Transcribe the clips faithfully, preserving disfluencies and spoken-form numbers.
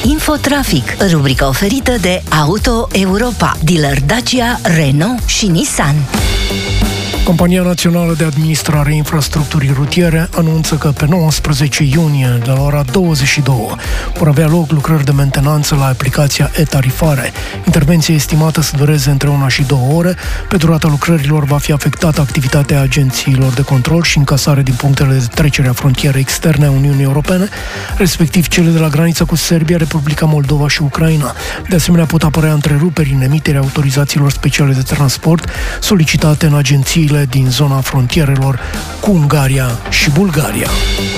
Infotrafic, rubrica oferită de Auto Europa, dealer Dacia, Renault și Nissan. Compania Națională de Administrare Infrastructurii Rutiere anunță că pe nouăsprezece iunie, de la ora douăzeci și două, vor avea loc lucrări de mentenanță la aplicația e-tarifare. Intervenția estimată să dureze între una și două ore. Pe durata lucrărilor va fi afectată activitatea agențiilor de control și încasare din punctele de trecere a frontierei externe a Uniunii Europene, respectiv cele de la granița cu Serbia, Republica Moldova și Ucraina. De asemenea, pot apărea întreruperi în emiterea autorizațiilor speciale de transport solicitate în agențiile din zona frontierelor cu Ungaria și Bulgaria.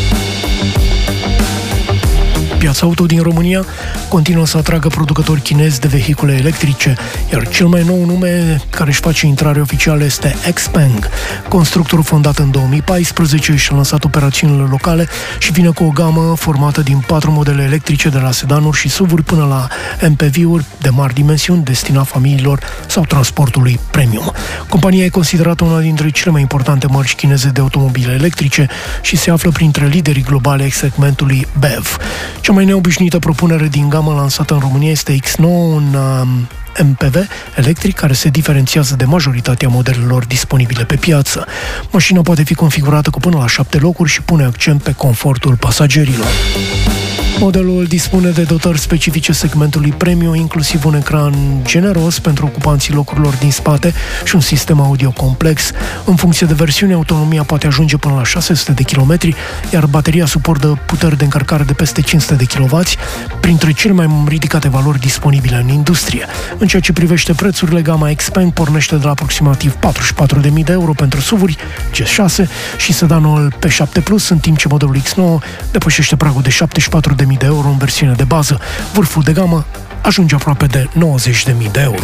Piața auto din România continuă să atragă producători chinezi de vehicule electrice, iar cel mai nou nume care își face intrare oficială este XPeng. Constructorul fondat în două mii paisprezece și-a lansat operațiunile locale și vine cu o gamă formată din patru modele electrice, de la sedanuri și S U V-uri până la M P V-uri de mari dimensiuni, destinat familiilor sau transportului premium. Compania e considerată una dintre cele mai importante mărci chineze de automobile electrice și se află printre liderii globale ai segmentului B E V. Cea mai neobișnuită propunere din gamă lansată în România este X nouă, un um, M P V electric care se diferențiază de majoritatea modelelor disponibile pe piață. Mașina poate fi configurată cu până la șapte locuri și pune accent pe confortul pasagerilor. Modelul dispune de dotări specifice segmentului premium, inclusiv un ecran generos pentru ocupanții locurilor din spate și un sistem audio complex. În funcție de versiune, autonomia poate ajunge până la șase sute de kilometri, iar bateria suportă puteri de încărcare de peste cinci sute de kilowați, printre cele mai ridicate valori disponibile în industrie. În ceea ce privește prețurile, gama XPeng pornește de la aproximativ patruzeci și patru de mii de euro pentru S U V-uri G șase și sedanul P șapte plus, în timp ce modelul X nouă depășește pragul de șaptezeci și patru de mii de euro în versiune de bază. Vârful de gamă ajunge aproape de nouăzeci de mii de euro.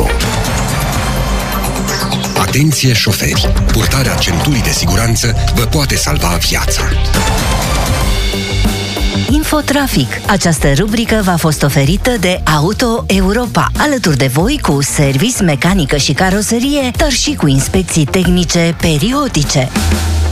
Atenție șoferi! Purtarea centurii de siguranță vă poate salva viața. Infotrafic. Această rubrică v-a fost oferită de Auto Europa, alături de voi cu service, mecanică și caroserie, dar și cu inspecții tehnice periodice.